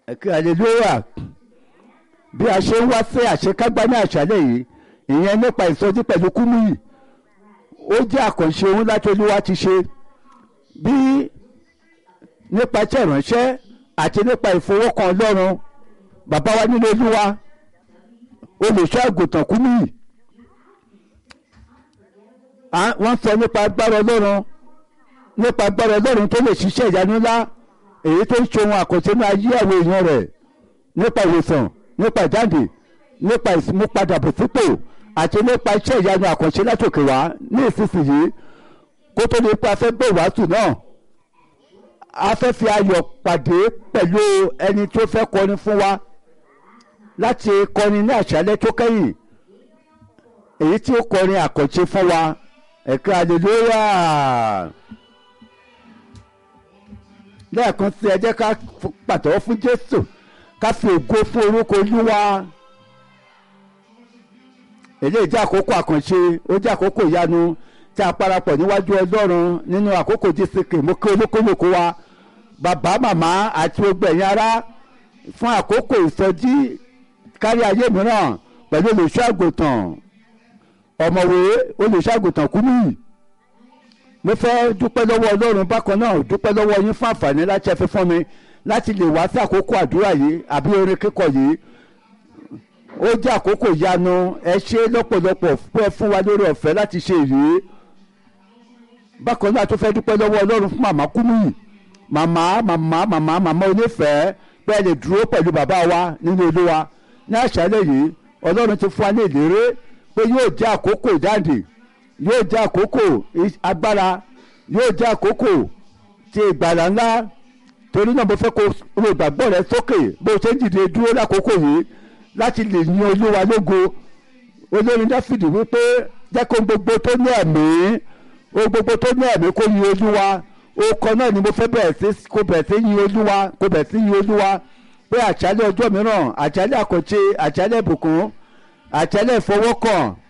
ẹ̀kẹ́ hallelujah. Bí a ṣe ń wá sí àṣekágbá ní àṣálẹ̀ yìí, ìyẹn nípa ìsọjí pẹ̀lú Kúmúyì, ó jẹ́ àkànṣe ohun láti Olúwa ti ṣe. Bí nípa iṣẹ́ ìránṣẹ́ àti nípa ìfowókan Ọlọ́run, bàbá wa nínú Olúwa, olùṣọ́ àgùntàn Kúmúyì, wọ́n sọ nípa agbára Ọlọ́run tó lè ṣiṣẹ́ ìyanu ńlá, èyí tó ń ṣe ohun àkànṣe ní ayé àwọn èèyàn rẹ̀, nípa ìwòsàn, nípa ìdáǹdè, nípa ìmúpadàbọ̀sípò àti nípa iṣẹ́ ìyanu àkànṣe látòkè wá ní ìsinsìnyí. Kó tó ní pé a fẹ́ gbé ìwàásù náà, a fẹ́ fi ayọ̀ pàdé pẹ̀lú ẹni tó fẹ́ kọrin fún wa láti kọrin ní àṣálẹ́ tó kẹ́yìn, èyí tí ó kọrin àkànṣe fún wa. Ẹ̀kẹ́ hallelujah. Lẹ́ẹ̀kan sí ẹ jẹ́ ká pàtẹ́wọ́ fún Jésù, ká fi ògo fún orúkọ Olúwa. Eléyìí jẹ́ àkókò àkànṣe, ó jẹ́ àkókò ìyanu tí a parapọ̀ níwájú Ọlọ́run nínú àkókò GCK. Mo kí olúkúlùkù wa, bàbá màmá àti gbogbo ẹ̀yin ará, fún àkókò ìsọjí kárí ayé mìíràn pẹ̀lú olùṣọ́ àgùntàn ọ̀mọ̀wé olùṣọ́ àgùntàn Kúmúyì. Mo fẹ́ dúpẹ́ lọ́wọ́ Ọlọ́run, bákan náà dúpẹ́ lọ́wọ́ yín fún àǹfààní láti ẹ fi fún mi láti lè wá sí àkókò àdúrà yìí àbí orin kíkọ yìí. Ó jẹ́ àkókò ìyanu, ẹ ṣé lọ́pọ̀lọpọ̀ pé fún wa lórí ọ̀fẹ́ láti ṣe èyí. Bákan náà tó fẹ́ dúpẹ́ lọ́wọ́ Ọlọ́run fún màmá Kúmúyì, màmá onífẹ̀ẹ́, pé ẹ lè dúró pẹ̀lú bàbá wa nínú Olúwa ní àṣálẹ́ yìí. Ọlọ́run ti fún wa ní ìlérí pé yóò jẹ́ àkókò ìdáǹdè, yóò jẹ́ àkókò agbára, yóò jẹ́ àkókò ti ìgbàlà ńlá. Torí náà mo fẹ́ kó o gbàgbọ́ rẹ sókè bó o ṣe ń dìde dúró lákòókò yìí láti lè yin Olúwa lógo. Olórin Dáfídì wípé jẹ́ kó gbogbo tó ní ẹ̀mí, ohun gbogbo tó ní ẹ̀mí kó yin Olúwa. Ọkọ náà ni mo fẹ́ bẹ̀rẹ̀ sí yin Olúwa, pé àṣálẹ́ ọjọ́ mìíràn, àṣálẹ́ àkànṣe, àṣálẹ́ ìbùkún, àṣálẹ́ ìfọwọ́kàn,